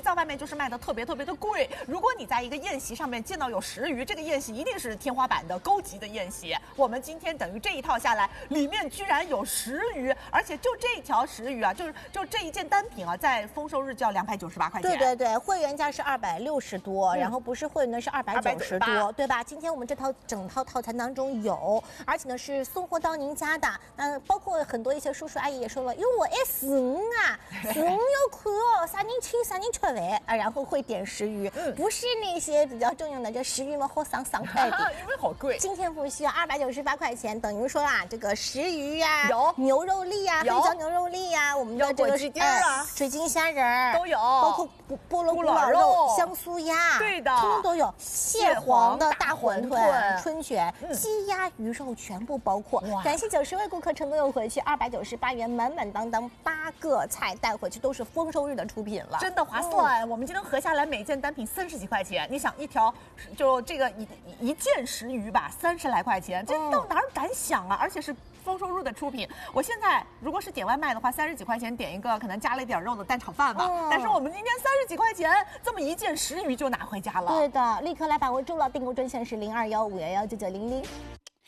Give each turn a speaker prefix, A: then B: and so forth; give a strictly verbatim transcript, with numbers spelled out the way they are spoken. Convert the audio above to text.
A: 在外面就是卖的特别特别的贵。如果你在一个宴席上面见到有石鱼，这个宴席一定是天花板的高级的宴席。我们今天等于这一套下来，里面居然有石鱼，而且就这一条石鱼啊，就是就这一件单品啊，在丰收日就要两百九十八块钱。
B: 对对对，会员价是二百六十多，嗯、然后不是会员呢是二百九十多，对吧？今天我们这套整套套餐当中有，而且呢是送货到您家的。那包括很多一些叔叔阿姨也说了，因为我爱食鱼啊，食鱼要看哦，啥人请啥人吃饭啊，然后会点石鱼，嗯、不是那些比较正用的，这石鱼嘛好上上块的，
A: 因为好贵。
B: 今天不需要二百九十八块钱，等于说啊，这个石鱼呀、啊，
A: 有
B: 牛肉粒呀、啊，黑椒牛肉粒呀、啊，我们的这个
A: 鸡丁啊、
B: 水晶虾仁
A: 都有，
B: 包括菠萝古老肉、香酥鸭，
A: 对的，
B: 通通都有。蟹黄的大馄饨、春卷、鸡鸭鱼肉全部包括。感谢九十位顾客成功又回去，二百九十八元满满当当八个菜带回去，都是丰收日的出品了，
A: 真的划算。嗯、我们今天合下来每件单品三十几块钱，你想一条就这个一一件石鱼吧，三十来块钱，这到哪儿敢想啊？而且是丰收日的出品。我现在如果是点外卖的话，三十几块钱点一个可能加了一点肉的蛋炒饭吧。嗯、但是我们今天三十几块钱，这么一件石鱼就拿回家了。
B: 对的，立刻来把握住了，订购专线是零二幺五幺幺九九零零。